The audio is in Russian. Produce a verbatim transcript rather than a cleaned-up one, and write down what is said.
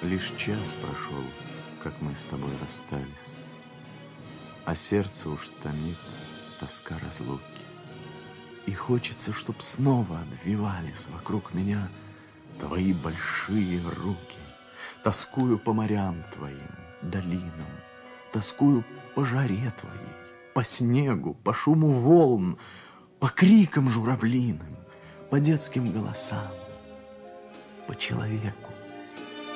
Лишь час прошел, как мы с тобой расстались, а сердце уж томит тоска разлуки. И хочется, чтоб снова обвивались вокруг меня твои большие руки. Тоскую по морям твоим, долинам, тоскую по жаре твоей, по снегу, по шуму волн, по крикам журавлиным, по детским голосам, по человеку,